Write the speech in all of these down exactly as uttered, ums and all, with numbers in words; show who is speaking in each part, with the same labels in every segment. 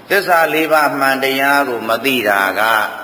Speaker 1: သစ္စာလေးပါးမှန်တရားကိုမသိတာက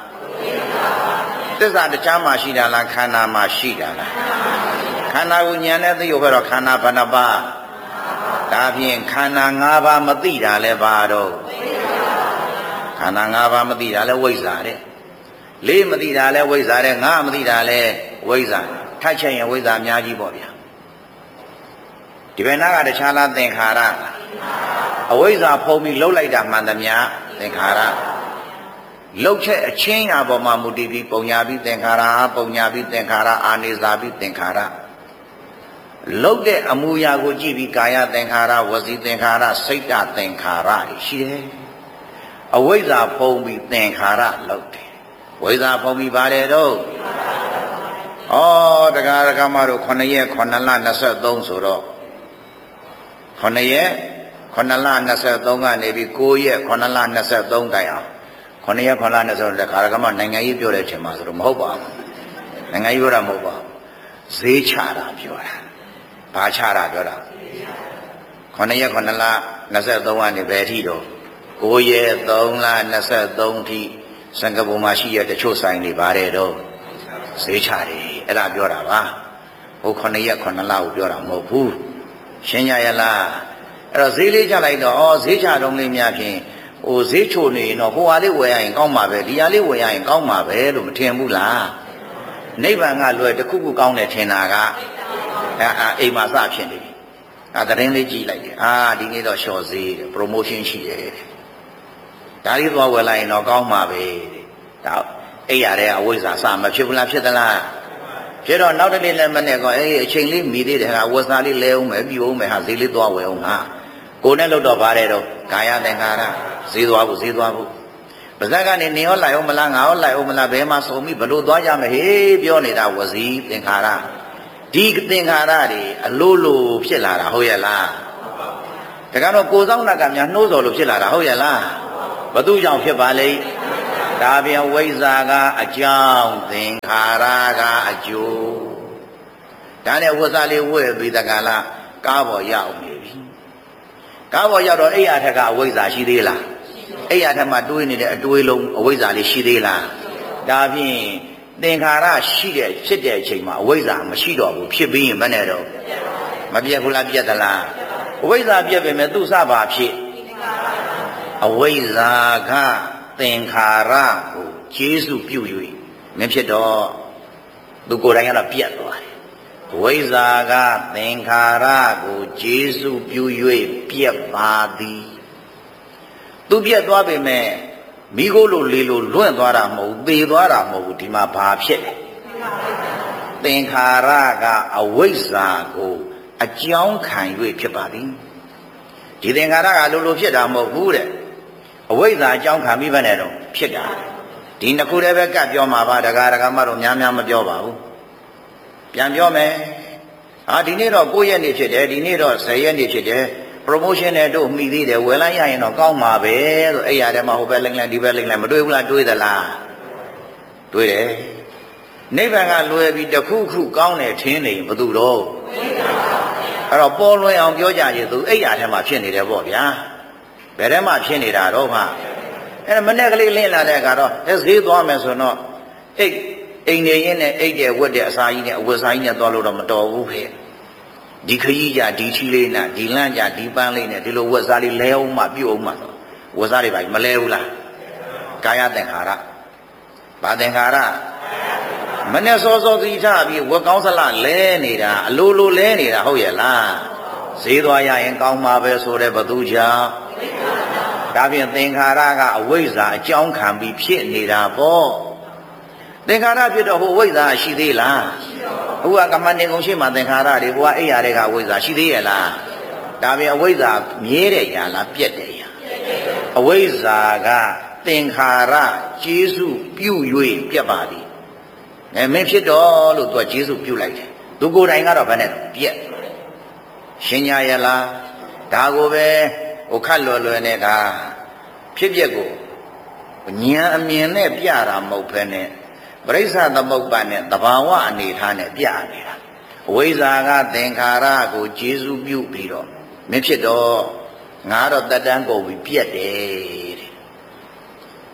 Speaker 1: သစ္စာတရားမှရှိတာလားခန္ဓာမှရှိတာလားခန္ဓာကိုဉာဏ်နဲ့သိဖို့ပဲတော့ခန္ဓာဘယ်နှပါးဒါဖြင့်ခန္ဓာ၅ပါးမသိတာလဲပါတော့ခန္ဓာ၅ပါးမသိတာလဲဝိဇ္ဇာတဲ့လေးမသိတာလဲဝိဇ္ဇာတဲ့ငါမသိတာလဲဝိဇ္ဇာထပ်ချက်ရင်ဝိဇ္ဇာအများကြီးပေါ့ဗျာဒီဘယ်နာကတခြားလားသင်္ခါရအဝိဇ္ဇာဖုံးပြီးလှုပ်လိုက်တာမှန်သမျှသင်္ခါရလှုပ်ချက်အချင်းအပေါ်မှာမူတည်ပြီးပုံညာပြီးသင်္ခါရပုံညာပြီးသင်္ခါရအာနိဇာပြီးသင်္ခါရလှုပ်တဲ့အမူအရာကိုကြည့်ပြီးကာယသင်္ခါရဝစီသင်္ခါရစိတ်တသင်္ခါရရှိတယ်အဝိဇ္ဇာဖုံးပြီးသင်္ခါရလှုပ်တယ်ဝိဇ္ဇာဖုံးပြီးပါတယ်တော့ဩတရားဓမ္မတို့ခုနှစ်ရက်ခုနှစ်လ၂၃ဆိုတော့ခုနှစ်ရက်ခုနှစ်လ၂၃ကနေပြီး၉ရက်ခုနှစ်လ၂၃တိုင်အောင်ခုနှစ်ရက်ခုနှစ်လ၂၃တရားဓမ္မနိုင်ငံရေးပြောတဲ့အချိန်မှာဆိုတော့မဟုတ်ပါဘူးနိုင်ငံရေးပြောတာမဟုတ်ပါဘူးဈေးချတာပြောတာဘာချတာပြောတာခုနှစ်ရက်ခုနှစ်လ၂၃ကနေဘယ်ထိတော့၉ရက်၃လ၂၃ထိစင်ကာပူမှာရှိရတချို့ဆိုင်တွေပါတယ်တော့ဈေးချတယ်အဲ့ဒါပြောတာပါဟိုခုနှစ်ရက်ခုနှစ်လကိုပြောတာမဟုတ်ဘူးရှင်းကြရလားအဲ့တော့ဈေးလေးချလိုက်တော့ဩဈေးချတော့လေးများဖြင့်ဟိုဈေးချိုနေတော့ဟိုဟာလေးဝယ်ရရင်ကောင်းမှာပဲဒီဟာလေးဝယ်ရရင်ကောင်းမှာပဲလို့မထင်ဘူးလားနိဗ္ဗာန်ကလွယ်တစ်ခုခုကောင်းတယ်ထင်တာကအဲအာအိမ်မှာစဖြစ်နေပြီအဲတရင်လေးကြည့်လိုက်တယ်အာဒီနေ့တော့လျှော့ဈေးတယ် promotion ရှိတယ်ဒါလေးသွားဝယ်လိုက်ရင်တော့ကောင်းမှာပဲဒါအဲ့ရတဲ့အဝိဇ္ဇာစမဖြစ်ဘူးလားဖြစ်သလားဖြစ်တော့နောက်တစ်နေ့လည်းမနဲ့ကောအေးအချိန်လေးမိသေးတယ်ဟာဝဇ္ဇာလေးလဲအောင်မယ်ပြီးအောင်မယ်ဟာဈေးလေးသွားဝယ်အောင်ဟာကိုယ်နဲ့လို့တော့ပါတယ်တော့ကာယသင်္ခါရဈေးသွားဖို့ဈေးသွားဖို့ပါဇက်ကနေနေရောလိုက်အောင်မလားငါရောလိုက်အောင်မလားဘယ်မှာစုံပြီးဘလို့သွားကြမဟေးပြောနေတာဝစီသင်္ခါရဒီသင်္ခါရတွေအလိုလိုဖြစ်လာတာဟုတ်ရဲ့လားဒါကတော့ကိုယ်ဆောင်တက်ကများနှိုးစော်လို့ဖြစ်လာတာဟုတ်ရဲ့လားဘသူကြောင့်ဖြစ်ပါလိမ့်ဒါပြန်ဝိဇ္ဇာကအကြောင်းသင်္ခါရကအကျိုးဒါနဲ့ဝဇ္ဇာလေးဝဲပြီးတကလားကားပေါ်ရောက်နေပြီကားပေါ်ရောက်တော့အဲ့ရထက်ကအဝိဇ္ဇာရှိသေးလားအဲ့ရထက်မှာတွေးနေတဲ့အတွေးလုံးအဝိဇ္ဇာလေးရှိသေးလားဒါဖြင့်သင်္ခါရရှိတဲ့ဖြစ်တဲ့အချိန်မှာအဝိဇ္ဇာမရှိတော့ဘူးဖြစ်ပြီးရင်မနဲ့တော့မပြတ်ဘူးလားပြတ်သလားအဝိဇ္ဇာပြတ်ပေမဲ့သူ့စပါဖြစ်အဝိဇ္ဇာကသင်္ခါရကိုကျေစုပြု၍မဖြစ်တော့သူကိုယ်တိုင်ကတော့ပြတ်သွားတယ်ဝိဇ္ဇာကသင်္ခါရကိုကျေစုပြု၍ပြတ်ပါသည်သူပြတ်သွားပေမဲ့မိခိုးလိုလေလိုလွင့်သွားတာမဟုတ်သေသွားတာမဟုတ်ဘူးဒီမှာဘာဖြစ်လဲသင်္ခါရကအဝိဇ္ဇာကိုအကြောင်းခံ၍ဖြစ်ပါသည်ဒီသင်္ခါရကလိုလိုဖြစ်တာမဟုတ်ဘူးတဲ့အဝိဇ္ဇာအကြောင်းခံပြီးပဲနဲ့တော့ဖြစ်တာဒီနှစ်ခုတည်းပဲကတ်ပြောမှာပါဒကာဒကာမတို့များများမပြောပါဘူးပြန်ပြောမယ်ဟာဒီနေ့တော့၉ရက်နေ့ဖြစ်တယ်ဒီနေ့တော့၁၀ရက်နေ့ဖြစ်တယ် promotion နဲ့တို့မိသေးတယ်ဝယ်လိုက်ရရင်တော့ကောင်းမှာပဲဆိုအဲ့ရတဲ့မှာဟိုဘက်လိမ့်လိုက်ဒီဘက်လိမ့်လိုက်မတွေးဘူးလားတွေးသလားတွေးတယ်နိဗ္ဗာန်ကလွယ်ပြီးတခုခုကောင်းတယ်ထင်းနေဘယ်သူတော့အဲ့တော့ပေါ်လွင်အောင်ပြောကြရင်သူအဲ့ရတဲ့မှာဖြစ်နေတယ်ပေါ့ဗျာဘယ်ထဲမှာဖြစ်နေတာတော့မှအဲ့ဒါမနေ့ကလေးလင်းလာတဲ့အခါတော့အဲဈေးသွားမယ်ဆိုတော့အိတ်အိမ်နေရင်းနဲ့အိတ်တဲ့ဝတ်တဲ့အစာကြီးနဲ့အဝတ်စာကြီးနဲ့သွားလို့တော့မတော်ဘူးဖေဒီခကြီးကြဒီချီလေးနဲ့ဒီလန့်ကြဒီပန်းလေးနဲ့ဒီလိုဝတ်စားလေးလဲအောင်မှပြုတ်အောင်မှဝတ်စားတွေပါမလဲဘူးလားကာယသင်္ခါရဘာသင်္ခါရမနေ့စောစောသီထားပြီးဝတ်ကောင်းစလလဲနေတာအလိုလိုလဲနေတာဟုတ်ရဲ့လားဈေးသွားရရင်ကောင်းမှာပဲဆိုတဲ့ဘသူကြောင့်ဒါဖြင့်သင်္ခါရကအဝိဇ္ဇာအကြောင်းခံပြီးဖြစ်နေတာပေါ့သင်္ခါရဖြစ်တော့ဟိုဝိဇ္ဇာရှိသေးလားဟိုကကမ္မန္တေကုံရှိမှသင်္ခါရတွေဟိုကအိယာတွေကဝိဇ္ဇာရှိသေးရဲ့လားဒါဖြင့်အဝိဇ္ဇာမြဲတဲ့ညာလားပြက်တဲ့ညာအဝိဇ္ဇာကသင်္ခါရကျေစုပြု၍ပြက်ပါသည်အဲမင်းဖြစ်တော့လို့သူကကျေစုပြုလိုက်တယ်သူကိုယ်တိုင်ကတော့ဘယ်နဲ့ပြက်ရှင်းကြရလားဒါကိုပဲဟိုခတ်လွယ်လွယ်နဲ့ကဖြစ်ပျက်ကိုဉာဏ်အမြင်နဲ့ပြတာမဟုတ်ဘဲနဲ့ပရိစ္ဆသမုပ္ပါနဲ့သဘာဝအနေထားနဲ့ပြနေတာအဝိဇ္ဇာကသင်္ခါရကိုကျေစုပြုပြီးတော့မဖြစ်တော့ငါတော့တတန်းကုန်ပြီးပြက်တယ်တဲ့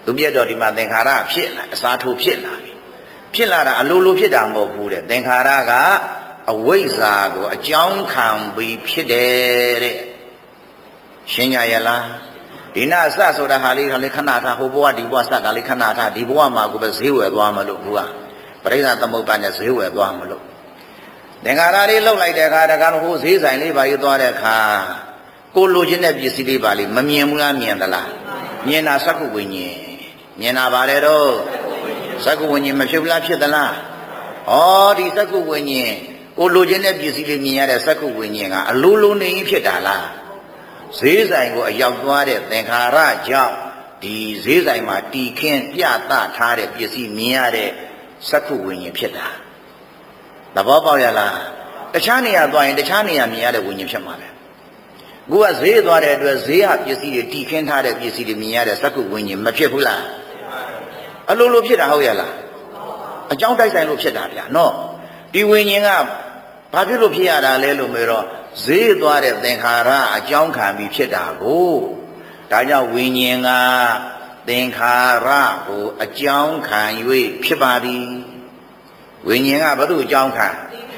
Speaker 1: သူပြတ်တော့ဒီမှာသင်္ခါရဖြစ်လာအစားထိုးဖြစ်လာပြီဖြစ်လာတာအလိုလိုဖြစ်တာမဟုတ်ဘူးတဲ့သင်္ခါရကအဝိဇ္ဇာကိုအကြောင်းခံပြီးဖြစ်တယ်တဲ့ရှင်းကြရလားဒီနာအစဆိုတာဟာလေးကလေးခဏထားဟိုဘဝဒီဘဝစကလေးခဏထားဒီဘဝမှာကိုပဲဈေးဝယ်သွားမလို့ဘူးကပရိသသမုပ္ပါနဲ့ဈေးဝယ်သွားမလို့သင်္ခါရလေးလှုပ်လိုက်တဲ့အခါတကယ်ဟိုဈေးဆိုင်လေးပါရေးသွားတဲ့အခါကိုလိုချင်တဲ့ပစ္စည်းလေးပါလေးမမြင်ဘူးလားမြင်သလားမြင်တာစက္ခုဝိညာဉ်မြင်တာပါလေတော့စက္ခုဝိညာဉ်မဖြစ်ဘူးလားဖြစ်သလားဩဒီစက္ခုဝိညာဉ်ကိုလိုချင်တဲ့ပစ္စည်းလေးမြင်ရတဲ့စက္ခုဝိညာဉ်ကအလိုလိုနေဖြစ်တာလားဈေးဆိုင်ကိုအရောက်သွားတဲ့သင်္ခါရကြောင့်ဒီဈေးဆိုင်မှာတီခင်းပြသထားတဲ့ပစ္စည်းမြင်ရတဲ့စက္ခုဝိညာဉ်ဖြစ်တာသဘောပေါက်ရလားတခြားနေရာသွားရင်တခြားနေရာမြင်ရတဲ့ဝိညာဉ်ဖြစ်မှာပဲကိုကဈေးသွားတဲ့အတွက်ဈေးဟာပစ္စည်းတွေတီခင်းထားတဲ့ပစ္စည်းတွေမြင်ရတဲ့စက္ခုဝိညာဉ်မဖြစ်ဘူးလားအလိုလိုဖြစ်တာဟုတ်ရလားအကြောင်းတိုက်ဆိုင်လို့ဖြစ်တာဗျာနော်ဒီဝိညာဉ်ကဘာဖြစ်လို့ဖြစ်ရတာလဲလို့ပြောတော့ဈေးသွားတဲ့သင်္ခါရအကြောင်းခံပြီးဖြစ်တာကိုဒါကြောင့်ဝိညာဉ်ကသင်္ခါရကိုအကြောင်းခံ၍ဖြစ်ပါသည်ဝိညာဉ်ကဘာလို့အကြောင်းခံ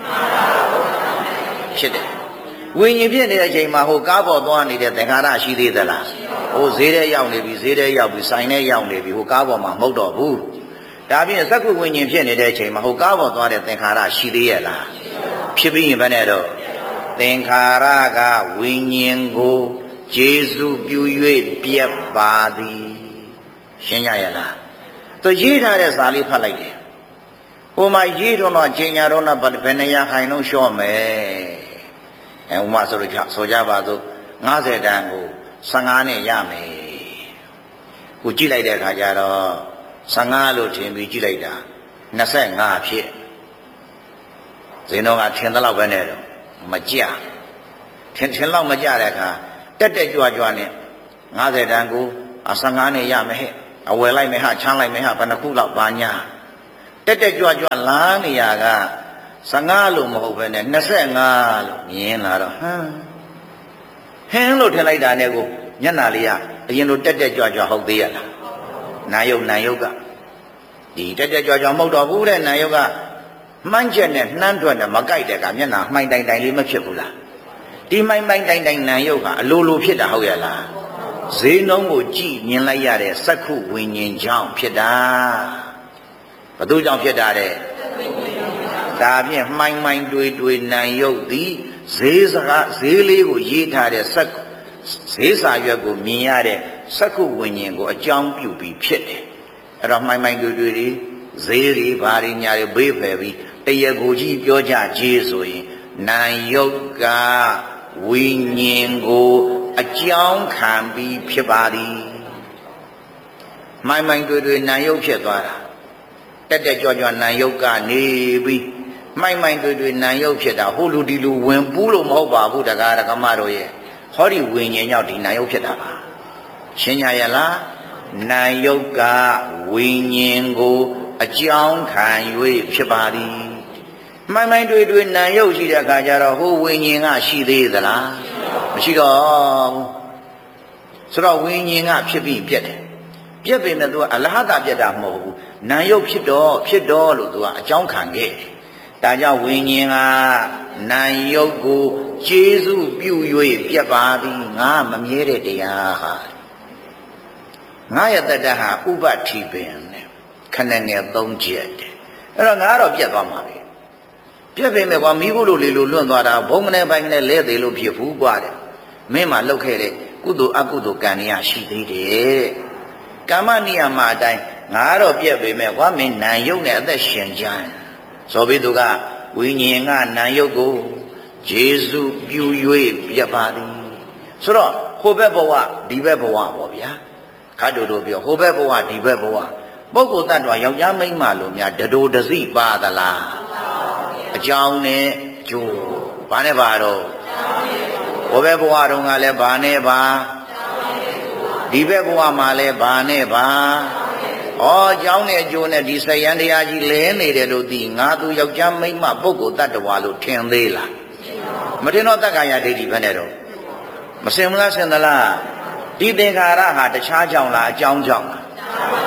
Speaker 1: ဖြစ်တယ်ဝိညာဉ်ဖြစ်နေတဲ့အချိန်မှာဟိုကားပေါ်သွားနေတဲ့သင်္ခါရရှိသေးသလားဟိုဈေးထဲရောက်နေပြီဈေးထဲရောက်ပြီဆိုင်ထဲရောက်နေပြီဟိုကားပေါ်မှာမဟုတ်တော့ဘူးဒါဖြင့်စက္ခုဝိညာဉ်ဖြစ်နေတဲ့အချိန်မှာဟိုကားပေါ်သွားတဲ့သင်္ခါရရှိသေးရဲ့လားဖြစ်ပြီးရင်ဘယ်နဲ့တော့သင်္ခါရကဝိညာဉ်ကိုကျေစုပြု၍ပြတ်ပါသည်ရှင်းကြရလားသူရေးထားတဲ့စာလေးဖတ်လိုက်တယ်ဟိုမှာရေးတော့တော့ချိန်ညာတော့ဘယ်နှရာခိုင်လုံးလျှော့မယ်အဲဥမာဆိုလို့ဆိုကြပါစို့ငါးဆယ်တန်ကိုဆယ်ငါးနဲ့ရမယ်ကိုကြည့်လိုက်တဲ့အခါကျတော့ဆယ်ငါးလို့ထင်ပြီးကြည့်လိုက်တာနှစ်ဆယ်ငါးဖြစ်ဇင်းတော်ကထင်တဲ့လောက်ပဲနဲ့တော့မကြထင်ထင်လောက်မကြတဲ့အခါတက်တက်ကြွကြွနဲ့ငါးဆယ်တန်ကိုဆယ်ငါးနဲ့ရမယ်ဟဲ့အဝယ်လိုက်မယ်ဟာချမ်းလိုက်မယ်ဟာဘယ်နှခုလောက်ပါညာတက်တက်ကြွကြွလာနေရကဆယ်ငါးလို့မဟုတ်ပဲနဲ့နှစ်ဆယ်ငါးလို့မြင်လာတော့ဟမ်ဟင်းလို့ထင်လိုက်တာနဲ့ကိုမျက်နှာလေးကအရင်လိုတက်တက်ကြွကြွဟုတ်သေးရလားနာယုတ်နာယုတ်ကဒီတက်တက်ကြွကြွမဟုတ်တော့ဘူးတဲ့နာယုတ်ကမှန်းချက်နဲ့နှမ်းထွက်နဲ့မကြိုက်တဲ့ကမျက်နှာမှိုင်တိုင်တိုင်လေးမဖြစ်ဘူးလားဒီမှိုင်မှိုင်တိုင်တိုင်နာယုတ်ကအလိုလိုဖြစ်တာဟုတ်ရလားဈေးနှုန်းကိုကြည့်မြင်လိုက်ရတဲ့စက္ခုဝိညာဉ်ကြောင့်ဖြစ်တာဘသူကြောင့်ဖြစ်တာတဲ့ဒါဖြင့်မှိုင်မှိုင်တွေးတွေးနာယုတ်သည်ဈေးစကားဈေးလေးကိုရေးထားတဲ့စက္ဈေးစာရွက်ကိုမြင်ရတဲ့စက္ခုဝိညာဉ်ကိုအကြောင်းပြုပြီးဖြစ်တယ်အဲ့တော့မှိုင်မှိုင်တွေးတွေးတွေဈေးတွေဘာတွေညာတွေဘေးဖယ်ပြီးတရကိုကြီးပြောကြကြီးဆိုရင်နာယုတ်ကဝိညာဉ်ကိုအကြောင်းခံပြီးဖြစ်ပါသည်မှိုင်မှိုင်တွေးတွေနာယုတ်ဖြစ်သွားတာတက်တက်ကြွကြွနာယုတ်ကနေပြီးမှိုင်မှိုင်တွေးတွေနာယုတ်ဖြစ်တာဟိုလူဒီလူဝင်ပူးလို့မဟုတ်ပါဘူးတကားတကမတို့ရဲ့ဟောဒီဝိညာဉ်ကြောင့်ဒီနာယုတ်ဖြစ်တာပါရှင်းကြရလားနာယုတ်ကဝိညာဉ်ကိုအကြောင်းခံ၍ဖြစ်ပါသည်မှိုင်မှိုင်တွေးတွေးနာယုတ်ရှိတဲ့အခါကျတော့ဟိုဝိညာဉ်ကရှိသေးသလားမရှိတော့ဘူးဆိုတော့ဝိညာဉ်ကဖြစ်ပြီးပြက်တယ်ပြက်ပေမဲ့သူကအလဟတပြက်တာမဟုတ်ဘူးနာယုတ်ဖြစ်တော့ဖြစ်တော့လို့သူကအကြောင်းခံခဲ့ဒါကြောင့်ဝိညာဉ်ကနာယုတ်ကိုကျေစုပြု၍ပြက်ပါသည်ငါမမြဲတဲ့တရားဟာငါရဲ့တတ္တဟာဥပတိပင်နဲ့ခဏငယ်သုံးချက်တယ်အဲ့တော့ငါတော့ပြက်သွားမှာပဲပြက်ပေမဲ့ကွာမိဖို့လို့လေလို့လွန့်သွားတာဘုံကနေပိုင်းကနေလဲသေးလို့ဖြစ်ဘူးกว่าတဲ့မင်းမှလှုပ်ခဲ့တဲ့ကုသိုလ်အကုသိုလ်ကံရရှိသေးတယ်ကာမနိယမအတိုင်းငါတော့ပြက်ပေမဲ့ကွာမင်းနာယုတ်နဲ့အသက်ရှင်ကြတယ်ဆိုပြီးသူကဝိညာဉ်ကနာယုတ်ကိုယေစုပြု၍ပြက်ပါသည်ဆိုတော့ဟိုဘက်ဘဝဒီဘက်ဘဝပေါ့ဗျာခါတူတူပြောဟိုဘက်ဘဝဒီဘက်ဘဝပုဂ္ဂိုလ်တ attva ယောက်ျားမိန်းမလို့များတတိုတစိပါသလားအကြောင်းနဲ့ကျိုးဘာနဲ့ပါတော့ဟိုဘက်ဘဝတုန်းကလည်းဘာနဲ့ပါဒီဘက်ဘဝမှာလည်းဘာနဲ့ပါဩအကြောင်းနဲ့အကျိုးနဲ့ဒီဆယံတရားကြီးလဲနေတယ်လို့သိငါသူယောက်ျားမိန်းမပုဂ္ဂိုလ်တ attva လို့ထင်သေးလားမထင်တော့တက္ကာယဒိဋ္ဌိဘယ်နဲ့တော့မစင်မလားစင်သလားဒီသင်္ခါရဟာတခြားကြောင့်လားအကြောင်းကြောင့်လား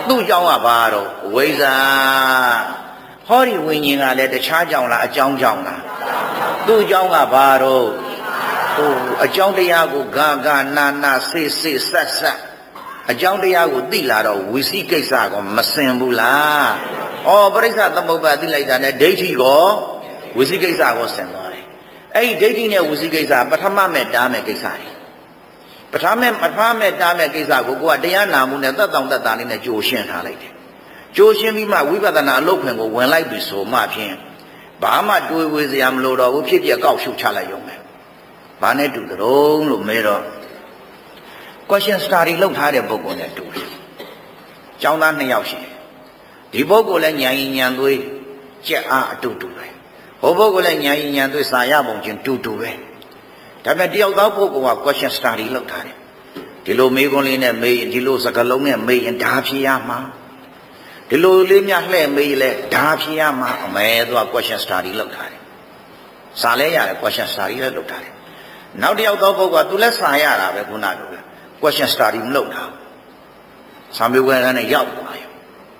Speaker 1: သူ့ကြောင့်ကဘာတော့ဝိဇ္ဇာဟောဒီဝိညာဉ်ကလည်းတခြားကြောင့်လားအကြောင်းကြောင့်လားသူ့ကြောင့်ကဘာတော့ဟိုအကြောင်းတရားကိုဂါဂါနာနာစေစေဆက်ဆက်အကြောင်းတရားကိုသိလာတော့ဝိသိကိစ္စကမစင်ဘူးလားဩပရိစ္ဆသမုပ္ပါသိလိုက်တာနဲ့ဒိဋ္ဌိကိုဝိသိကိစ္စကိုစင်သွားတယ်အဲ့ဒီဒိဋ္ဌိနဲ့ဝိသိကိစ္စပထမမဲ့တားမဲ့ကိစ္စတွေပထမပထမမဲ့တားမဲ့ကိစ္စကိုကိုကတရားနာမှုနဲ့သက်တောင့်သက်တာလေးနဲ့ကြိုရှင်းထားလိုက်တယ်ကြိုရှင်းပြီးမှဝိပဿနာအလုပ်ခွင်ကိုဝင်လိုက်ပြီဆိုမှဖြင့်ဘာမှတွေးဝေစရာမလိုတော့ဘူးဖြစ်ပြကောက်ရှုချလိုက်ရုံပဲဘာနဲ့တူကြုံလို့မဲတော့ question study လုပ်ထားတဲ့ပုဂ္ဂိုလ်နဲ့တူတယ်ကျောင်းသားနှစ်ယောက်ရှိတယ်ဒီပုဂ္ဂိုလ်လည်းဉာဏ်ဉာဏ်သွေးကြက်အားအတူတူပဲဟိုပုဂ္ဂိုလ်လည်းဉာဏ်ဉာဏ်သွေးစာရပုံချင်းတူတူပဲဒါပေမဲ့တယောက်သောပုဂ္ဂိုလ်က question study လုပ်ထားတယ်ဒီလိုမေးခွန်းလေးနဲ့မေးရင်ဒီလိုစကားလုံးနဲ့မေးရင်ဒါဖြေရမှာဒီလိုလေးများလှည့်မေးလဲဒါဖြေရမှာအမဲသူက question study လုပ်ထားတယ်စာလဲရတယ် question study လည်းလုပ်ထားတယ်နောက်တစ်ယောက်သောပုဂ္ဂိုလ်ကသူလည်းစာရတာပဲခုနက question study မလုပ်တာစာမေးပွဲနဲ့ရောက်သွားရော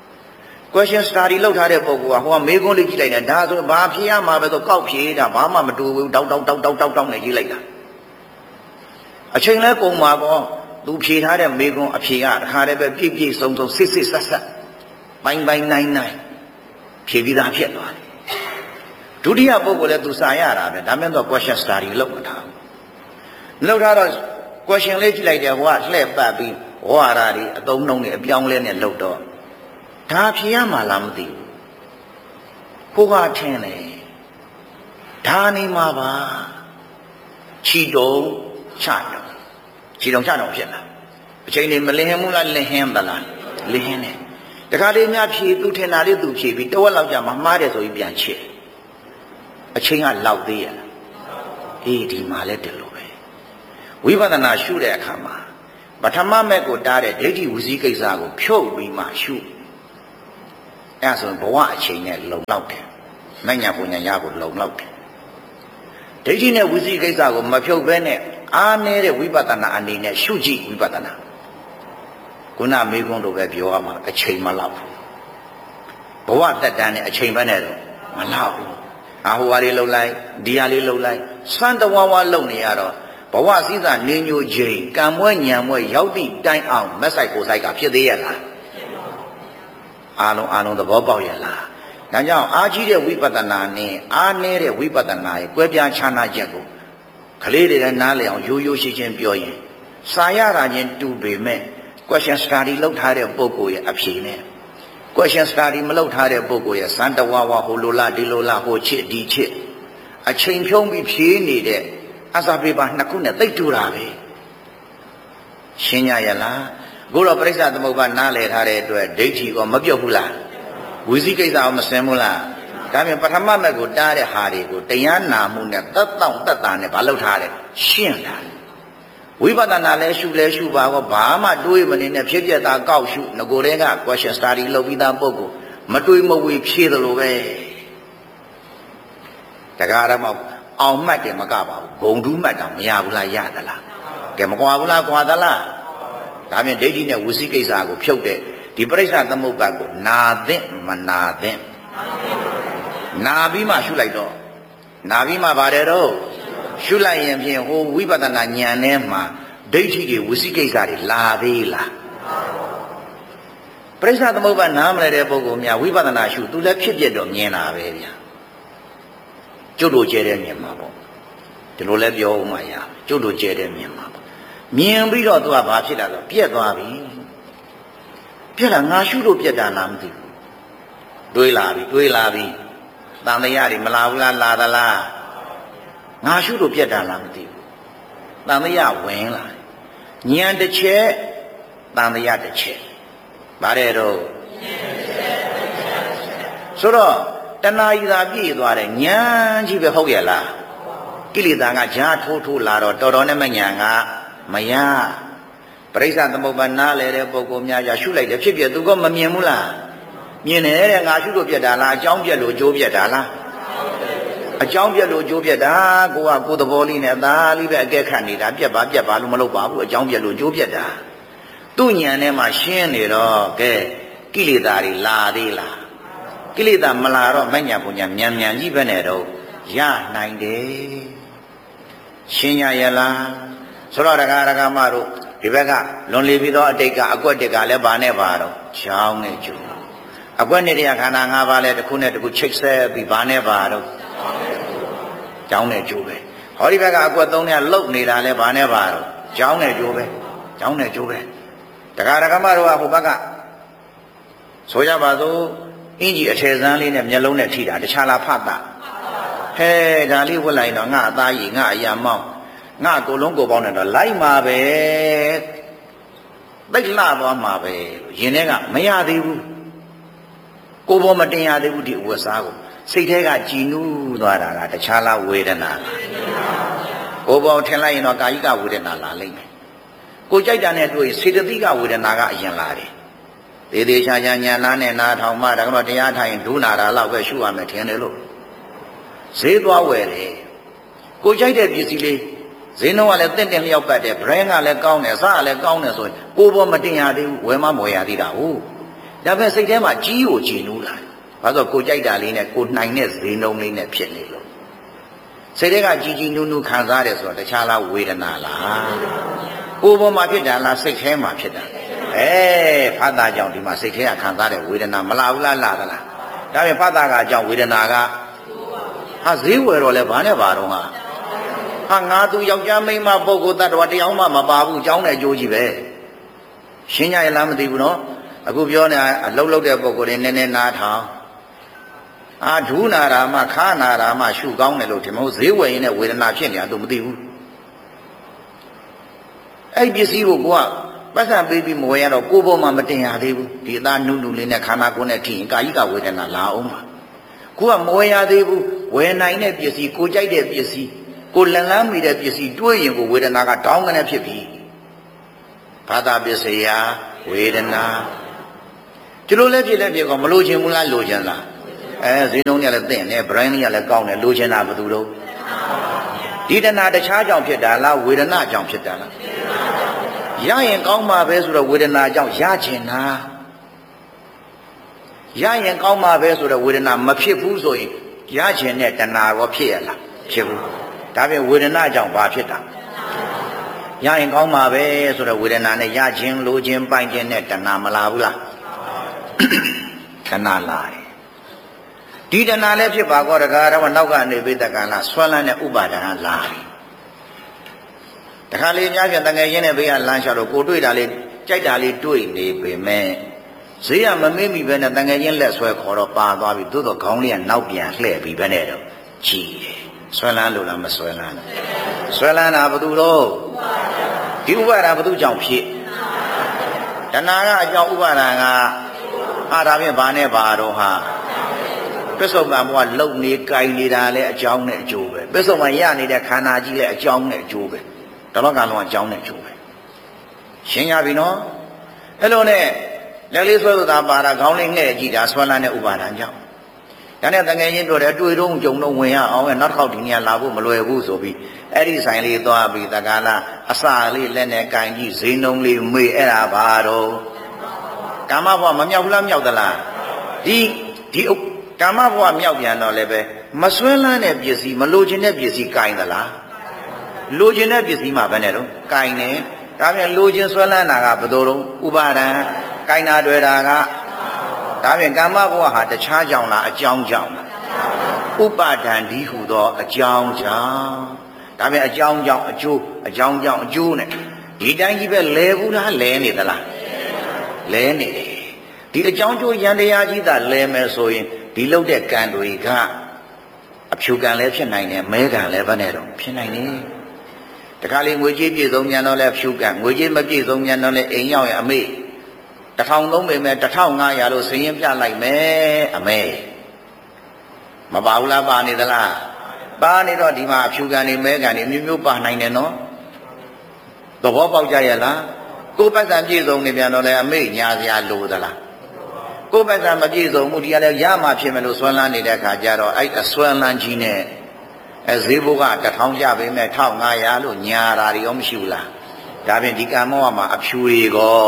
Speaker 1: question study လုပ်ထားတဲ့ပုဂ္ဂိုလ်ကဟိုကမေးခွန်းလေးကြည့်လိုက်တယ်ဒါဆိုဘာဖြေရမှာပဲဆိုကောက်ဖြေတာဘာမှမတူဘူးတောက်တောက်တောက်တောက်တောက်တောက်နဲ့ရေးလိုက်တာအချိန်လဲကုန်ပါကောသူဖြေထားတဲ့မေးခွန်းအဖြေကတခါတည်းပဲပြည့်ပြည့်စုံစုံစစ်စစ်ဆက်ဆက်ပိုင်းပိုင်းနိုင်နိုင်ဖြေပြီးသားဖြစ်သွားတယ်ဒုတိယပုဂ္ဂိုလ်လည်းသူစာရတာပဲဒါမှမဟုတ် question study လုပ်မထားဘူးလုပ်ထားတော့ question လေးကြည့်လိုက်တယ်ဟိုကလှည့်ပတ်ပြီးဝါရာတွေအသုံးနှုန်းတွေအပြောင်းလဲနဲ့လုပ်တော့ဒါဖြေရမှာလားမသိဘူးကိုကထင်တယ်ဒါနေမှာပါချီတုံချတုံချီတုံချတုံဖြစ်လာအချိန်လေးမလင်းဟင်းဘူးလားလင်းဟင်းသလားလင်းဟင်းတယ်တခါလေးများဖြေသူထင်တာလေးသူဖြေပြီးတဝက်လောက်ကြာမှမှားတယ်ဆိုပြီးပြန်ချစ်အချိန်ကလောက်သေးရလားအေးဒီမှာလည်းတလို့ပဲဝိပဿနာရှုတဲ့အခါမှာပထမမဲ့ကိုတားတဲ့ဒိဋ္ဌိဝစီကိစ္စကိုဖြုတ်ပြီးမှရှုအဲဆိုဘဝအချိန်နဲ့လုံလောက်တယ်မညာပညာရကိုလုံလောက်တယ်ဒိဋ္ဌိနဲ့ဝစီကိစ္စကိုမဖြုတ်ဘဲနဲ့အားနည်းတဲ့ဝိပဿနာအနေနဲ့ရှုကြည့်ဝိပဿနာခုနမေကွန်းတို့ပဲပြောရမှာအချိန်မလောက်ဘူးဘဝတက်တန်းနဲ့အချိန်ပဲနဲ့တော့မလောက်ဘူးအာဟိုဟာလေးလှုပ်လိုက်ဒီဟာလေးလှုပ်လိုက်စွမ်းတဝါဝါလှုပ်နေရတော့ဘဝစည်းစာနေညိုချိန်ကံမွဲညံမွဲရောက်သည့်တိုင်အောင်မက်ဆိုင်ကိုဆိုင်ကဖြစ်သေးရဲ့လားအာလုံးအာလုံးသဘောပေါက်ရဲ့လားဒါကြောင့်အားကြီးတဲ့ဝိပဿနာနဲ့အားနည်းတဲ့ဝိပဿနာရဲ့ကွဲပြားခြားနာချက်ကိုကလေးတွေလည်းနားလည်အောင်ရိုးရိုးရှင်းရှင်းပြောရင်စာရတာချင်းတူပေမဲ့ question study လုပ်ထားတဲ့ပုဂ္ဂိုလ်ရဲ့အဖြေနဲ့ question study မလုပ်ထားတဲ့ပုဂ္ဂိုလ်ရဲ့စံတဝါဝါဟိုလိုလားဒီလိုလားဟိုချစ်ဒီချစ်အချိန်ဖြုံးပြီးဖြေးနေတဲ့အစာပေပါနှစ်ခုနဲ့သိတူတာပဲရှင်းကြရလားကိုတော့ပရိစ္ဆသမုပ္ပါနားလည်ထားတဲ့အတွက်ဒိဋ္ဌိကမပြုတ်ဘူးလားဝိသိကိစ္စကမစင်ဘူးလားဒါပြန်ပထမမဲ့ကိုတားတဲ့ဟာတွေကိုတရားနာမှုနဲ့သက်တောင့်သက်တာနဲ့ဘာလုပ်ထားတယ်ရှင်းတာဝိပဿနာလဲရှုလဲရှုပါကောဘာမှတွေးမနေနဲ့ဖြစ်ပြတာကောက်ရှုငကိုယ်တည်းက question study လုပ်ပြီးသားပုဂ္ဂိုလ်မတွေးမဝေဖြေတယ်လို့ပဲတကားတော့အောင်မှတ်တယ်မကပါဘူးဂုံတူးမှတ်တာမရဘူးလားရသလားကဲမကွာဘူးလားကွာသလားဒါပြန်ဒိဋ္ဌိနဲ့ဝစီကိစ္စကိုဖြုတ်တဲ့ဒီပရိစ္ဆသမုပ္ပါကိုနာသင့်မနာသင့်နာပြီးမှရှုလိုက်တော့နာပြီးမှပါတယ်တော့ရှုလိုက်ရင်ဖြင့်ဟိုဝိပဿနာဉာဏ်ထဲမှာဒိဋ္ဌိတွေဝစီကိစ္စတွေလာသေးလားပရိစ္ဆသမုပ္ပါနားမလဲတဲ့ပုဂ္ဂိုလ်များဝိပဿနာရှုသူလည်းဖြစ်ပြတော့မြင်တာပဲဗျာကျုပ်တို့ကျဲတဲ့မြင်မှာပေါ့ဒီလိုလဲပြောဦးမှာရကျုပ်တို့ကျဲတဲ့မြင်မှာပေါ့မြင်ပြီးတော့သူကဘာဖြစ်လာတော့ပြက်သွားပြီပြက်လာငါရှုလို့ပြက်တာလားမသိဘူးတွေးလာပြီတွေးလာပြီတန်တရားတွေမလာဘူးလားလာသလားငါရှုလို့ပြက်တာလားမသိဘူးတန်တရားဝင်လာဉာဏ်တစ်ချက်တန်တရားတစ်ချက်ဗါတဲ့တော့ဆိုတော့တဏှာဤသာပြည့်သွားတယ်ဉာဏ်ကြီးပဲဟုတ်ရဲ့လားကိလေသာကဂျားထိုးထိုးလာတော့တော်တော်နဲ့မဉာဏ်ကမရပရိစ္ဆသမုပ္ပါနားလေတဲ့ပုဂ္ဂိုလ်များရရှုလိုက်တယ်ဖြစ်ပြသူကမမြင်ဘူးလားမြင်တယ်တဲ့ငါရှုလို့ပြက်တာလားအကြောင်းပြက်လို့ကြိုးပြက်တာလားအကြောင်းပြက်လို့ကြိုးပြက်တာကိုကကိုယ်သဘောလေးနဲ့သာလေးပဲအကဲခတ်နေတာပြက်ပါပြက်ပါလို့မလုပ်ပါဘူးအကြောင်းပြက်လို့ကြိုးပြက်တာသူ့ဉာဏ်ထဲမှာရှင်းနေတော့ကဲကိလေသာတွေလာသေးလားကိလေသာမလာတော့မညာပူညာမြန်မြန်ကြီးပဲနဲ့တော့ရနိုင်တယ်ရှင်းရရလားဆိုတော့ဒကာဒကာမတို့ဒီဘက်ကလွန်လီပြီးတော့အတိတ်ကအကွက်တက်ကလည်းဘာနဲ့ပါတော့ချောင်းနဲ့ကျူအကွက်နဲ့တရားခန္ဓာ၅ပါးလည်းတစ်ခုနဲ့တစ်ခုချိတ်ဆက်ပြီးဘာနဲ့ပါတော့ချောင်းနဲ့ကျူပဲဟောဒီဘက်ကအကွက်သုံးနဲ့လှုပ်နေတာလည်းဘာနဲ့ပါတော့ချောင်းနဲ့ကျူပဲချောင်းနဲ့ကျူပဲဒကာဒကာမတို့ကဟိုဘက်ကဆိုကြပါစို့အင်းကြီးအထည်စမ်းလေးနဲ့မျက်လုံးနဲ့ထိတာတခြားလားဖတ်တာဟဲဒါလေးဝတ်လိုက်တော့ငါအသားကြီးငါအရာမောင်းငါကိုလုံးကိုပေါင်းနေတော့လိုက်မှာပဲသိလှသွားမှာပဲရင်ထဲကမရသေးဘူးကိုဘောမတင်ရသေးဘူးဒီအဝတ်စားကိုစိတ်ထဲကကြည်နူးသွားတာကတခြားလားဝေဒနာကိုဘောထင်လိုက်ရင်တော့ကာယိကဝေဒနာလာလိမ့်မယ်ကိုကြိုက်တာနဲ့တွေ့စေတသိကဝေဒနာကအရင်လာတယ်သေးသေးချာချာညာနာနဲ့နာထောင်မှဒါကတော့တရားထိုင်ဒုနာတာလောက်ပဲရှုရမယ်ထင်တယ်လို့ဈေးသွားဝယ်တယ်ကိုကြိုက်တဲ့ပစ္စည်းလေးဈေးနှုန်းကလည်းတင့်တယ်လျောက်ပတ်တယ် brand ကလည်းကောင်းတယ်အစားကလည်းကောင်းတယ်ဆိုရင်ကိုဘောမတင်ရသေးဘူးဝယ်မမဝယ်ရသေးတာဟုတ်ဒါပေမဲ့စိတ်ထဲမှာကြီးကိုကြည်နူးလာဘာလို့ကိုကြိုက်တာလေးနဲ့ကိုနှိုင်တဲ့ဈေးနှုန်းလေးနဲ့ဖြစ်နေလို့စိတ်ထဲကကြီးကြီးနူးနူးခံစားတယ်ဆိုတော့တခြားလားဝေဒနာလားကိုဘောမှာဖြစ်တာလားစိတ်ထဲမှာဖြစ်တာအဲဖတ်တာကြောင့်ဒီမှာစိတ်ထဲကခံစားတဲ့ဝေဒနာမလာဘူးလားလာသလားဒါပေမဲ့ဖတ်တာကအကြောင်းဝေဒနာကဟာဈေးဝယ်တော့လဲဘာနဲ့ပါတော့ဟာဟာငါသူယောက်ျားမိန်းမပုဂ္ဂိုလ်တ attva တရားမှမပါဘူးအကြောင်းနဲ့အကျိုးကြီးပဲရှင်းကြရလားမသိဘူးနော်အခုပြောနေအလုံးလုံးတဲ့ပုဂ္ဂိုလ်တွေနည်းနည်းနားထောင်အာဒူးနာရာမှခါနာရာမှရှုကောင်းတယ်လို့ဒီမဟုတ်ဈေးဝယ်ရင်လည်းဝေဒနာဖြစ်နေတာသူမသိဘူးအဲ့ပစ္စည်းကိုကိုကပတ်စံပေးပြီးမဝယ်ရတော့ကိုယ်ပေါ်မှာမတင်ရသေးဘူးဒီအသားနုနုလေးနဲ့ခန္ဓာကိုယ်နဲ့ထိရင်ကာယိကဝေဒနာလာအောင်ပါကိုကမဝယ်ရသေးဘူးဝယ်နိုင်တဲ့ပစ္စည်းကိုကြိုက်တဲ့ပစ္စည်းကိုလန်လန်းမိတဲ့ပစ္စည်းတွေးရင်ကိုဝေဒနာကတောင်းကနေဖြစ်ပြီဘာသာပစ္စယဝေဒနာဒီလိုလဲဖြစ်လဲဖြစ်ကောမလိုချင်ဘူးလားလိုချင်လားအဲဈေးနှုန်းကလည်းတင့်တယ် brand ကြီးကလည်းကောင်းတယ်လိုချင်တာဘယ်သူတော့ဒီတဏှာတခြားကြောင့်ဖြစ်တာလားဝေဒနာကြောင့်ဖြစ်တာလားရရင်ကောင်းမှာပဲဆိုတော့ဝေဒနာကြောင့်ရချင်တာရရင်ကောင်းမှာပဲဆိုတော့ဝေဒနာမဖြစ်ဘူးဆိုရင်ရချင်တဲ့တဏှာရောဖြစ်ရလားဖြစ်ဘူးဒါပြင်ဝေဒနာကြောင့်ဘာဖြစ်တာရရင်ကောင်းမှာပဲဆိုတော့ဝေဒနာနဲ့ရခြင်းလိုခြင်းပိုင်ခြင်းနဲ့တဏှာမလာဘူးလားတဏှာလာတယ်ဒီတဏှာလည်းဖြစ်ပါကောတကားတော့နောက်ကနေပိတကလာဆွဲလန်းတဲ့ဥပါဒဏ်လာပြီတခါလေများပြန်တငယ်ရင်းနဲ့ဘေးကလမ်းလျှောက်တော့ကိုတွေ့တာလေးကြိုက်တာလေးတွေ့နေပေမဲ့ဈေးကမမေ့မိပဲနဲ့တငယ်ရင်းလက်ဆွဲခေါ်တော့ပါသွားပြီသို့တော့ခေါင်းလေးကနောက်ပြန်လှည့်ပြီးပဲနဲ့တော့ကြည်တယ်ဆွဲလန်းလို့လားမဆွဲလန်းဆွဲလန်းတာဘယ်သူတော့ဒီဥပါဒံဘယ်သူကြောင့်ဖြစ်တဏှာကအကြောင်းဥပါဒံကအာဒါဖြင့်ဘာနဲ့ပါတော့ဟာပစ္စုပန်ဘဝလုံနေကြိုင်နေတာလဲအကြောင်းနဲ့အကျိုးပဲပစ္စုပန်ရနေတဲ့ခန္ဓာကြီးလဲအကြောင်းနဲ့အကျိုးပဲတလောကလုံးအကြောင်းနဲ့အကျိုးပဲရှင်းရပြီနော်အဲ့လိုနဲ့လက်လေးဆွဲလို့သာပါတာခေါင်းလေးငှဲ့ကြည့်တာဆွဲလန်းတဲ့ဥပါဒံကြောင့်ဒါနဲ့တငယ်ချင်းတို့လည်းတွေ့တော့ကြုံတော့ဝင်ရအောင်နောက်တစ်ခေါက်ဒီနေရာလာဖို့မလွယ်ဘူးဆိုပြီးအဲ့ဒီဆိုင်လေးသွားပြီးတက္ကလာအစာလေးလက်နဲ့ကင်ကြည့်ဈေးနှုန်းလေးမေးအဲ့ဒါဘာတော့ကာမဘဝမမြောက်ဘူးလားမြောက်သလားဒီဒီကာမဘဝမြောက်ပြန်တော့လည်းပဲမဆွဲလန်းတဲ့ပစ္စည်းမလိုချင်တဲ့ပစ္စည်းကင်သလားလိုချင်တဲ့ပစ္စည်းမှပဲနဲ့တော့ကင်နေဒါပြန်လိုချင်ဆွဲလန်းတာကဘယ်လိုတော့ဥပါဒံကင်တာတွေ့တာကဒါပြန်ကာမဘဝဟာတခြားကြောင့်လားအကြောင်းကြောင့်လားဥပါဒံဒီဟူသောအကြောင်းကြောင့်ဒါပြန်အကြောင်းကြောင့်အကျိုးအကြောင်းကြောင့်အကျိုးနဲ့ဒီတိုင်းကြီးပဲလဲဘူးလားလဲနေသလားလဲနေတယ်ဒီအကြောင်းကျိုးရန်တရားကြီးသာလဲမယ်ဆိုရင်ဒီလောက်တဲ့ကံတွေကအဖြူကံလည်းဖြစ်နိုင်တယ်မဲကံလည်းဘယ်နဲ့တော့ဖြစ်နိုင်တယ်တခါလေငွေကြေးပြည့်စုံမြန်တော့လဲဖြူကံငွေကြေးမပြည့်စုံမြန်တော့လဲအိမ်ရောက်ရအမေတထောင်သုံးပေမဲ့တထောင်ငါးရာလို့စည်ရင်ပြလိုက်မယ်အမေမပါဘူးလားပါနေသလားပါနေတော့ဒီမှာအဖြူကံနေမဲကံနေမျိုးမျိုးပါနိုင်တယ်နော်သဘောပေါက်ကြရလားကိုယ်ပတ်စံပြည့်စုံနေပြန်တော့လဲအမေညာစရာလိုသလားကိုယ်ပတ်စံမပြည့်စုံမှုဒီကလည်းရမှဖြစ်မယ်လို့ဆွမ်းလန်းနေတဲ့အခါကျတော့အဲ့အဆွမ်းလန်းကြီးနဲ့အဲဈေးဘိုးကတထောင်ကြပေမဲ့ထောင်ငါးရာလို့ညာတာတွေရောမရှိဘူးလားဒါဖြင့်ဒီကံမောဟမှာအဖြူတွေကော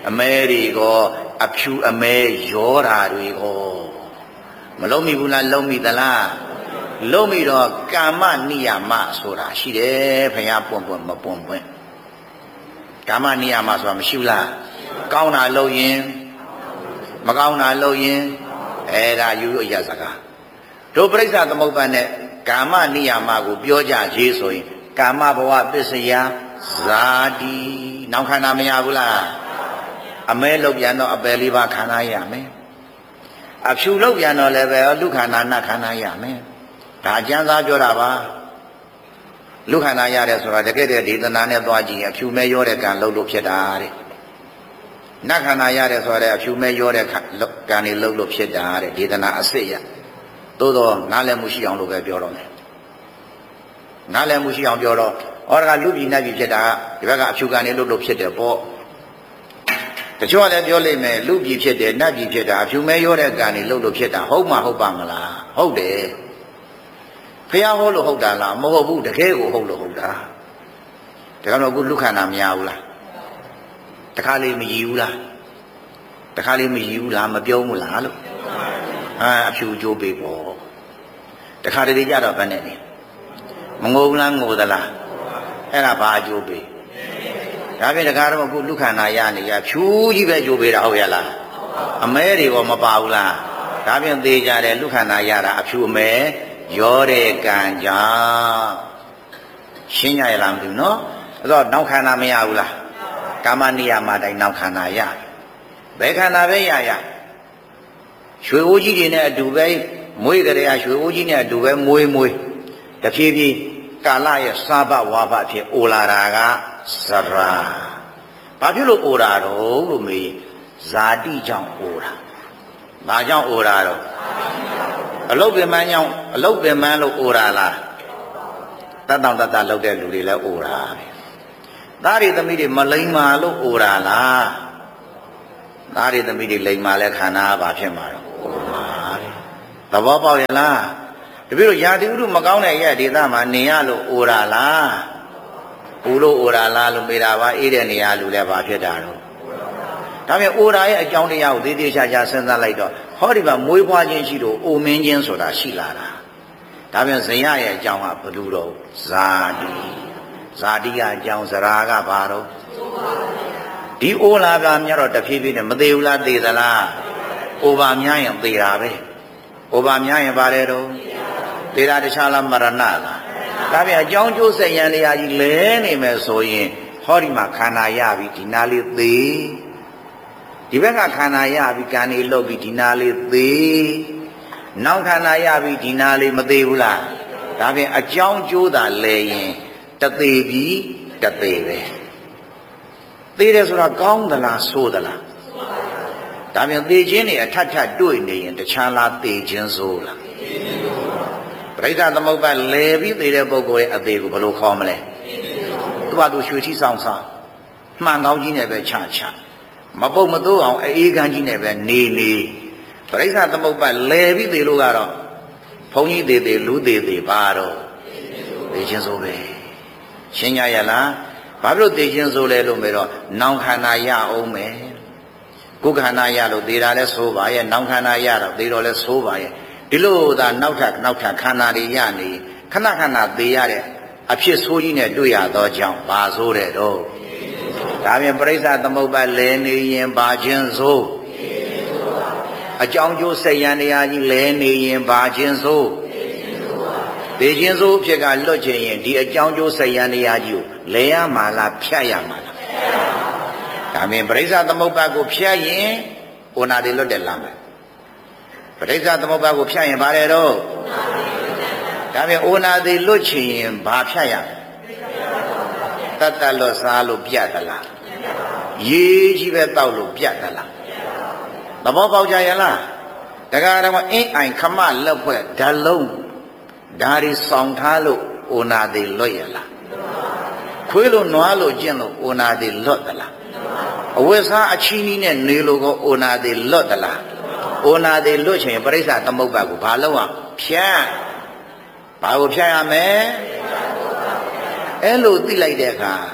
Speaker 1: အမဲတွေကိုအဖြူအမဲရောတာတွေကိုမလုံးမိဘူးလားလုံးမိသလားလုံးမိတော့ကာမနိယမဆိုတာရှိတယ်ဘုရားပွန့်ပွန့်မပွန့်ပွန့်ကာမနိယမဆိုတာမရှိဘူးလားကောင်းတာလုပ်ရင်မကောင်းတာလုပ်ရင်အဲ့ဒါယူရရစကားတို့ပြိဿသမုပ္ပါဒ်နဲ့ကာမနိယမကိုပြောကြရေးဆိုရင်ကာမဘဝပစ္စယဇာတိနောက်ခန္ဓာမရဘူးလားအမဲလောက်ပြန်တော့အပယ်လေးပါးခန္ဓာရမယ်အဖြူလောက်ပြန်တော့လည်းပဲလူခန္ဓာနတ်ခန္ဓာရမယ်ဒါအကျမ်းစာပြောတာပါလူခန္ဓာရတယ်ဆိုတာတကယ်တည်းဒေသနာနဲ့သွားကြည့်ရင်အဖြူမဲရောတဲ့ကံလှုပ်လို့ဖြစ်တာတဲ့နတ်ခန္ဓာရတယ်ဆိုတဲ့အဖြူမဲရောတဲ့ကံတွေလှုပ်လို့ဖြစ်တာတဲ့ဒေသနာအစစ်ရသို့တော့နားလည်မှုရှိအောင်လို့ပဲပြောတော့မယ်နားလည်မှုရှိအောင်ပြောတော့ဩရကလူပြည်နတ်ပြည်ဖြစ်တာဒီဘက်ကအဖြူကံတွေလှုပ်လို့ဖြစ်တယ်ပေါ့တချို့ကလည်းပြောလိမ့်မယ်လူပြည်ဖြစ်တယ်နတ်ပြည်ဖြစ်တာအဖြူမဲရောတဲ့ကံတွေလှုပ်လို့ဖြစ်တာဟုတ်မှဟုတ်ပါမလားဟုတ်တယ်ဖះဟောလို့ဟုတ်တာလားမဟုတ်ဘူးတကယ်ကိုဟုတ်လို့ဟုတ်တာဒါကတော့အခုလူခန္ဓာမရဘူးလားတခါလေးမရည်ဘူးလားတခါလေးမရည်ဘူးလားမပြောဘူးလားလို့ဟာအဖြူကြိုးပေးပေါ့တခါတလေကြတော့ဘယ်နဲ့နေမငိုဘူးလားငိုသလားအဲ့ဒါဘာအကျိုးပေးဒါဖြင့်တခါတော့အခုလူခန္ဓာရနေရဖြူကြီးပဲကြိုးပေးတာဟုတ်ရလားအမဲတွေကမပါဘူးလားဒါဖြင့်သေကြတယ်လူခန္ဓာရတာအဖြူအမဲရောတဲ့ကံကြောင့်ရှင်းရရလားမသိဘူးနော်အဲ့တော့နောက်ခန္ဓာမရဘူးလားကာမနိယမတိုင်းနောက်ခန္ဓာရဘယ်ခန္ဓာပဲရရရွှေအိုးကြီးတွေနဲ့အတူပဲမွေးကြရရွှေအိုးကြီးနဲ့အတူပဲမွေးမွေးတဖြည်းဖြည်းကာလရဲ့စားဘဝဘဖြစ်အိုလာတာကဇရာဘာဖြစ်လို့အိုတာတော့လို့မေးဇာတိကြောင့်အိုတာဘာကြောင့်အိုတာတော့အလုတ်ပင်မန်းကြောင့်အလုတ်ပင်မန်းလို့အိုတာလားတတ်တောင်တတ်တာလောက်တဲ့လူတွေလည်းအိုတာပဲသားတွေသမီးတွေမလိမ္မာလို့အိုတာလားသားတွေသမီးတွေလိမ္မာလဲခန္ဓာဘာဖြစ်မှာတော့အိုပါတဲ့သဘောပေါက်ရလားတပည့်တို့ယာတိဥဒုမကောင်းတဲ့ရဲ့ဒေသမှာနေရလို့အိုတာလားအိုလို့အိုတာလားလို့မေးတာပါအေးတဲ့နေရာလူလည်းဘာဖြစ်တာတော့ဒါပြန်အိုတာရဲ့အကြောင်းတရားကိုသေးသေးချာချာစဉ်းစားလိုက်တော့ဟောဒီမှာမွေးဖွားခြင်းရှိလို့အိုမင်းခြင်းဆိုတာရှိလာတာဒါပြန်ဇယရဲ့အကြောင်းကဘယ်လိုတော့ဇာတိဇာတိကအကြောင်းဇရာကဘာတော့ဒီအိုလာပါများတော့တဖြည်းဖြည်းနဲ့မသေးဘူးလားသေသလားအိုပါများရင်သေတာပဲအိုပါများရင်ပါတယ်တော့သေတာတခြားလားမရဏလားဒါပြန်အကြောင်းကျိုးဆက်ရန်တရားကြီးလဲနေမယ်ဆိုရင်ဟောဒီမှာခန္ဓာရပြီဒီနာလေးသေဒီဘက်ကခန္ဓာရပြီကံနေလှုပ်ပြီဒီနာလေးသေနောက်ခန္ဓာရပြီဒီနာလေးမသေးဘူးလားဒါပြန်အကြောင်းကျိုးတာလဲရင်တသေးပြီတသေးပဲသေတယ်ဆိုတာကောင်းသလားဆိုးသလားဒါပြန်သေခြင်းတွေအထက်ထပ်တွေ့နေရင်တခြားလားသေခြင်းဆိုးလားပရိသသမုပ္ပါလဲပြီးသေတဲ့ပုဂ္ဂိုလ်ရဲ့အသေးကိုဘယ်လိုခေါ်မလဲသူကသူရွှေချီဆောင်ဆောင်မှန်ကောင်းကြီးနဲ့ပဲချချမပုတ်မသိုးအောင်အေးကန်းကြီးနဲ့ပဲနေနေပရိသသမုပ္ပါလဲပြီးသေလို့ကတော့ဘုန်းကြီးသေးသေးလူသေးသေးပါတော့သေခြင်းဆိုးပဲရှင်းကြရလားဘာဖြစ်လို့သေခြင်းဆိုးလဲလို့မေးတော့နောင်ခန္ဓာရအောင်မယ်ကိုယ်ခန္ဓာရလို့သေတာလဲဆိုးပါရဲ့နောင်ခန္ဓာရတော့သေတော့လဲဆိုးပါရဲ့ဒီလိုသာနောက်ထပ်နောက်ထပ်ခန္ဓာတွေရနေခဏခဏသေရတဲ့အဖြစ်ဆိုးကြီးနဲ့တွေ့ရသောကြောင့်ဘာဆိုးတဲ့တော့ဒါပြင်ပရိစ္ဆသမုပ္ပါလဲနေရင်ဘာခြင်းဆိုးအကြောင်းကျိုးဆက်ရန်တရားကြီးလဲနေရင်ဘာခြင်းဆိုးသေခြင်းဆိုးဖြစ်ကလွတ်ခြင်းရင်ဒီအကြောင်းကျိုးဆက်ရန်တရားကြီးကိုလဲရမှာလားဖြတ်ရမှာလားဒါပြင်ပရိစ္ဆသမုပ္ပါကိုဖြတ်ရင်ဩနာတွေလွတ်တယ်လားမယ်ပရိစ္ဆသမုပ္ပါကိုဖြတ်ရင်ဘာလဲတော့ဒါပြင်ဩနာတွေလွတ်ချင်ရင်ဘာဖြတ်ရတတ်တတ်လို့စားလို့ပြတ်သလားရေးကြီးပဲတောက်လို့ပြတ်သလားသဘောပေါက်ကြရလားတခါတော့အင်းအိုင်ခမလက်ဖွဲ့ဓာလုံးဓာရီဆောင်ထားလို့ဩနာတွေလွတ်ရလားခွေးလို့နွားလို့ကျင့်လို့ဩနာတွေလွတ်သလားအဝိစားအချီးနီးနဲ့နေလို့ကိုဩနာတွေလွတ်သလားဩနာတွေလွတ်ချင်ပရိစ္ဆသမုပ္ပါကိုဘာလုပ်အောင်ဖြတ်ဘာကိုဖြတ်ရမလဲအဲ့လိုသိလိုက်တဲ့အခါဩ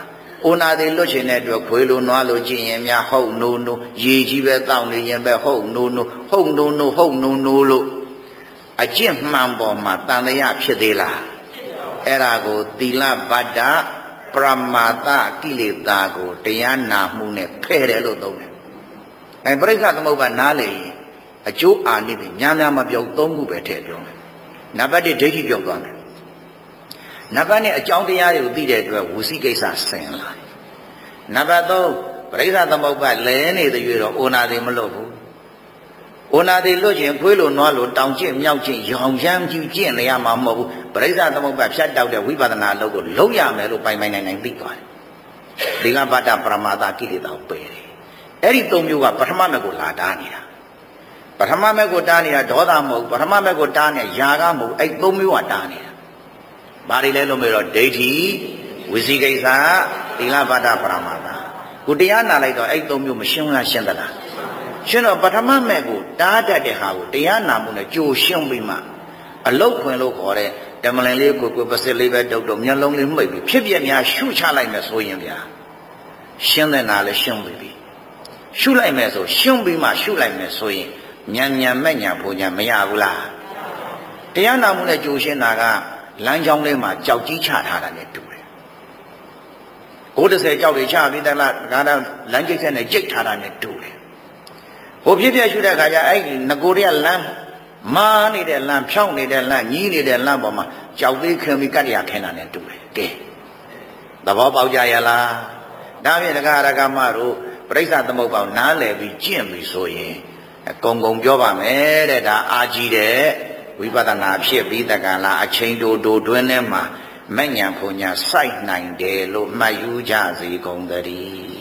Speaker 1: အိုနာတွေလွတ်ချင်တဲ့အတွက်ခွေလိုနွားလိုကြည့်ရင်များဟုတ်နိုးနိုးရေကြီးပဲတောင်းနေရင်ပဲဟုတ်နိုးနိုးဟုတ်နိုးနိုးဟုတ်နိုးနိုးလို့အကျင့်မှန်ပေါ်မှာတန်တရားဖြစ်သေးလားအဲ့ဒါကိုသီလဗတ္တပရမာသကိလေသာကိုတရားနာမှုနဲ့ဖယ်တယ်လို့သုံးတယ်အဲပရိစ္ဆသမုပ္ပါနားလေအကျိုးအာနိသင်များများမပြောသုံးခုပဲထည့်ပြောမယ်နံပါတ်တစ်ဒိဋ္ဌိပြောသွားမယ်နံပါတ်နှစ်အကြောင်းတရားတွေကိုသိတဲ့အတွက်ဝစီကိစ္စဆင်လာနံပါတ်သုံးပရိစ္ဆသမုပ္ပါလဲနေတဲ့ရွေတော့အိုနာတွေမလွတ်ဘူးအိုနာတွေလွတ်ရင်ခွေးလိုနွားလိုတောင်ကျင့်မြောက်ကျင့်ရောင်ရမ်းကြည့်ကျင့်နေရမှာမဟုတ်ဘူးပရိစ္ဆသမုပ္ပါဖြတ်တောက်တဲ့ဝိပဿနာအလုပ်ကိုလုံးရမယ်လို့ပိုင်ပိုင်နိုင်နိုင်သိသွားတယ်ဒီကဗတ္တပရမာသကိလေသာကိုပယ်တယ်အဲ့ဒီသုံးမျိုးကပထမမဲ့ကိုလာတားနေတာပထမမဲ့ကိုတားနေတာဒေါသမဟုတ်ပထမမဲ့ကိုတားနေຢာကမဟုတ်အဲ့သုံးမျိုးကတားနေတာဘာတွေလဲလို့မေးတော့ဒိဋ္ဌိဝစီကိစ္စသီလဗတ္တပရမာသကိုတရားနာလိုက်တော့အဲ့သုံးမျိုးမရှင်းလားရှင်းသလားရှင်းတော့ပထမမဲ့ကိုတားတတ်တဲ့ဟာကိုတရားနာမှုနဲ့ကြိုရှင်းပြီးမှအလုတ်ခွင်လို့ခေါ်တဲ့တမလင်လေးကိုကိုပစစ်လေးပဲတုတ်တော့မျက်လုံးလေးမှိတ်ပြီးဖြစ်ပြများရှုချလိုက်မယ်ဆိုရင်ဗျာရှင်းတဲ့နာလည်းရှင်းပြီရှုလိုက်မယ်ဆိုရှင်းပြီးမှရှုလိုက်မယ်ဆိုရင်ညံညံမဲ့ညာဘုံညာမရဘူးလားတရားနာမှုနဲ့ကြိုရှင်းတာကလမ်းကြောင်းလေးမှာကြောက်ကြီးချထားတာနဲ့တူတယ်ကိုယ်တစ်ဆယ်ကြောက်တွေချပြီးတလားဒါကလမ်းကျိတ်ဆက်နဲ့ကြိတ်ထားတာနဲ့တူတယ်ဟိုဖြစ်ဖြစ်ရှုတဲ့အခါကျအဲ့ဒီငကိုတွေကလမ်းမာနေတဲ့လမ်းဖြောင်းနေတဲ့လမ်းညီးနေတဲ့လမ်းပေါ်မှာကြောက်သေးခင်ပြီးကတ္တရာခဲတာနဲ့တူတယ်ကဲသဘောပေါက်ကြရလားဒါဖြင့်ဒကာရကမတို့ပရိစ္ဆသမုပ္ပါနားလည်ပြီးကျင့်ပြီဆိုရင်ကုံကုံပြောပါမယ်တဲ့ဒါအာကြီးတဲ့ဝိပဿနာဖြစ်ပြီးတက္ကလာအချိန်တိုတိုတွင်းထဲမှာမဉ္ဇဉ်ဘုံညာစိုက်နိုင်တယ်လို့မှတ်ယူကြစေကုန်သတည်း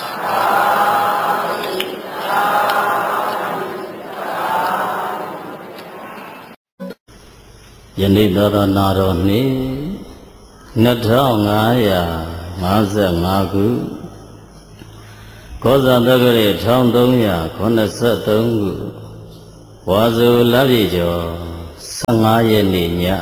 Speaker 2: ယနေ့တော်နာတော်နေ့နှစ်ထောင်ငါးရာငါးဆယ်ငါးခုကောဇာတက္ကရာတစ်ထောင်သုံးရာခုနှစ်ဆယ်သုံးခုဝါဆိုလပြည့်ကျော်ဆယ်ငါးရက်နေ့ည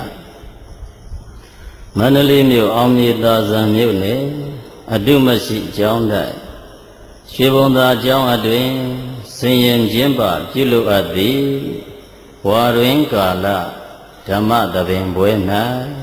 Speaker 2: မန္တလေးမြို့အောင်မြေသာဇံမြို့နယ်အတုမရှိကျောင်း၌ရွှေဘုံသာကျောင်းအတွင်ဆင်ရင်ချင်းပပြုလုပ်အပ်သည်ဝါတွင်ကာလဓမ္မသဘင်ပွဲ၌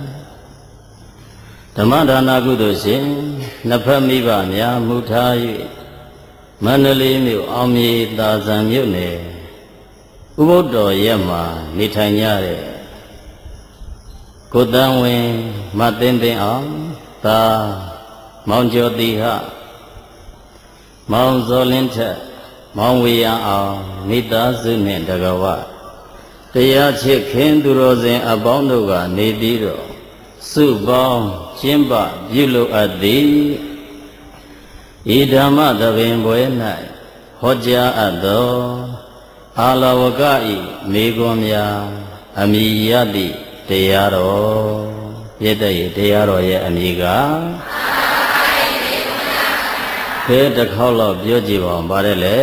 Speaker 2: ဓမ္မဒါနကုသိုလ်ရှင်နှစ်ဖက်မိဘများမူထား၍မန္တလေးမြို့အောင်မြေသာဇံမြို့နယ်ဥပုတ္တောရက်မှာနေထိုင်ကြတဲ့ကိုတန်းဝင်မသိန်းသိန်းအောင်သာမောင်ကျော်တိဟမောင်ဇော်လင်းထက်မောင်ဝေယံအောင်မိသားစုနှင့်တကဝတရားချစ်ခင်သူတော်စင်အပေါင်းတို့ကနေပြီးတော့စုပေါင်းကျင်းပပြုလုပ်အပ်သည်ဤဓမ္မသဘင်ပွဲ၌ဟောကြားအပ်သောအာလဝကဤမေကွန်များအမိယတိတရားတော်ပြည့်တဲ့တရားတော်ရဲ့အမိကဖဲတစ်ခေါက်လောက်ပြောကြည့်ပါဦးပါတယ်လေ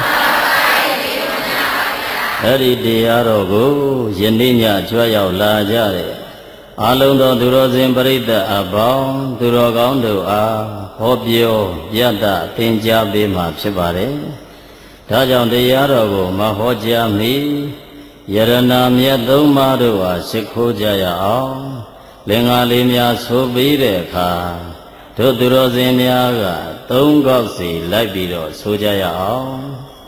Speaker 2: အဲ့ဒီတရားတော်ကိုယနေ့ညကြွရောက်လာကြတဲ့အာလုံးသောသူတော်စင်ပရိသတ်အပေါင်းသူတော်ကောင်းတို့အားဟောပြောယတ္တသင်ကြားပေးမှာဖြစ်ပါတယ်ဒါကြောင့်တရားတော်ကိုမဟောကြားမီယရဏမြတ်သုံးပါးတို့အားရှိခိုးကြရအောင်လင်္ကာလေးများဆိုပြီးတဲ့အခါတို့သူတော်စင်များကသုံးခေါက်စီလိုက်ပြီးတော့ဆိုကြရအောင်